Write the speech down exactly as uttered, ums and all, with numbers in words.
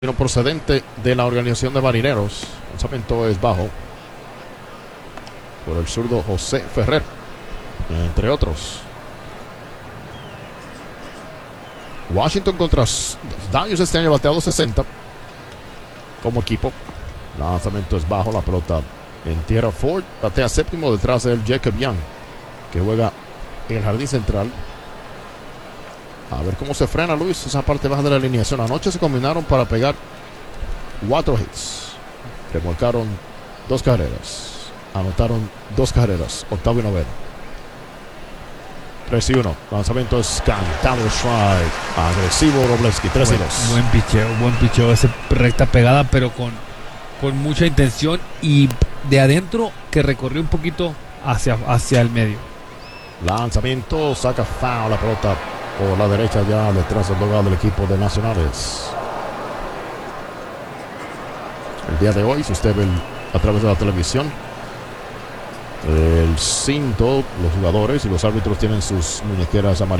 Procedente de la organización de marineros. El lanzamiento es bajo por el zurdo José Ferrer, entre otros. Washington contra Dodgers este año bateado sesenta como equipo. El lanzamiento es bajo, la pelota en tierra. Ford batea séptimo, detrás del Jacob Young, que juega en el jardín central. A ver cómo se frena, Luis, esa parte baja de la alineación. Anoche se combinaron para pegar cuatro hits. Remolcaron dos carreras. Anotaron dos carreras. Octavo y noveno. tres y uno. Lanzamiento es cantado, strike. Agresivo Robleski. tres y dos. Buen picheo, buen picheo. Esa recta pegada, pero con, con mucha intención. Y de adentro que recorrió un poquito hacia, hacia el medio. Lanzamiento, saca foul la pelota por la derecha, ya detrás del lugar del equipo de Nacionales. El día de hoy, si usted ve el, a través de la televisión, el cinto, los jugadores y los árbitros tienen sus muñequeras amarillas.